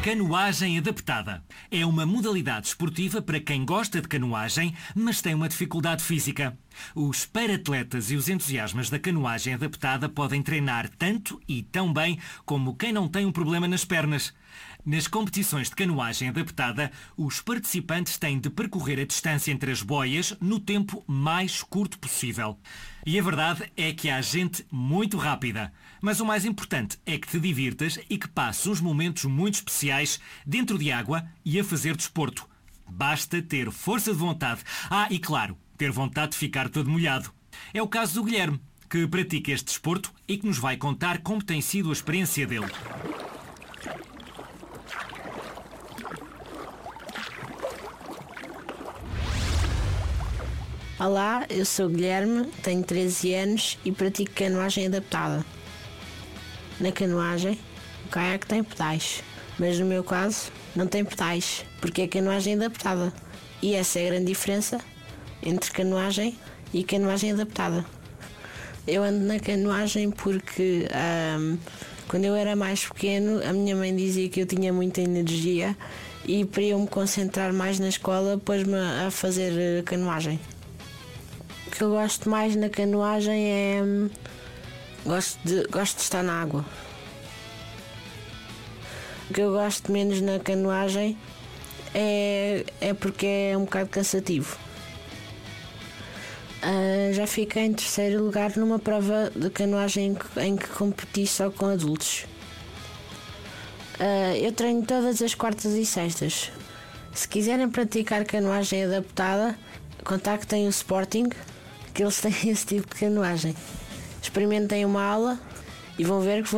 Canoagem adaptada. É uma modalidade esportiva para quem gosta de canoagem, mas tem uma dificuldade física. Os para-atletas e os entusiastas da canoagem adaptada podem treinar tanto e tão bem como quem não tem um problema nas pernas. Nas competições de canoagem adaptada, os participantes têm de percorrer a distância entre as boias no tempo mais curto possível. E a verdade é que há gente muito rápida. Mas o mais importante é que te divirtas e que passes uns momentos muito especiais dentro de água e a fazer desporto. Basta ter força de vontade. E claro, ter vontade de ficar todo molhado. É o caso do Guilherme, que pratica este desporto e que nos vai contar como tem sido a experiência dele. Olá, eu sou o Guilherme, tenho 13 anos e pratico canoagem adaptada. Na canoagem, o caiaque tem pedais, mas no meu caso não tem pedais, porque é canoagem adaptada. E essa é a grande diferença entre canoagem e canoagem adaptada. Eu ando na canoagem porque quando eu era mais pequeno a minha mãe dizia que eu tinha muita energia e para eu me concentrar mais na escola pôs-me a fazer canoagem. O que eu gosto mais na canoagem é... Gosto de estar na água. O que eu gosto menos na canoagem é porque é um bocado cansativo. Já fiquei em terceiro lugar numa prova de canoagem em que competi só com adultos. Eu treino todas as quartas e sextas. Se quiserem praticar canoagem adaptada, contactem o Sporting, que eles têm esse tipo de canoagem. Experimentem uma aula e vão ver que